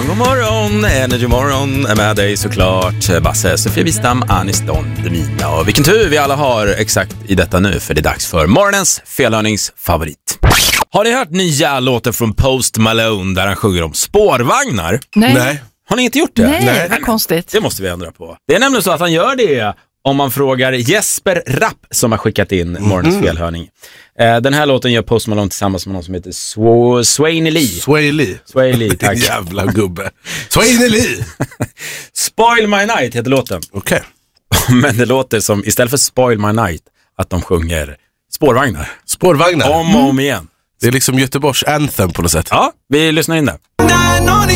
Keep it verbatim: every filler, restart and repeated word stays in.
morgon, god morgon. Energy morgon är med dig såklart. Basse, Sofia Wistam, Anis Don, Demina. Och vilken tur vi alla har exakt i detta nu. För det är dags för morgonens felhörningsfavorit. Har ni hört nya låten från Post Malone där han sjunger om spårvagnar? Nej. Nej. Har ni inte gjort det? Nej, Nej. vad konstigt. Det måste vi ändra på. Det är nämligen så att han gör det om man frågar Jesper Rapp som har skickat in morgonens mm. felhörning. Eh, den här låten gör Post Malone tillsammans med någon som heter Sw- Swainy Lee. Sway Lee. Sway Lee, tack. Jävla gubbe. Sway Lee. Spoil My Night heter låten. Okej. Okay. Men det låter som, istället för Spoil My Night, att de sjunger spårvagnar. Spårvagnar. Om och om igen. Det är liksom Göteborgs anthem på något sätt. Ja, vi lyssnar in där.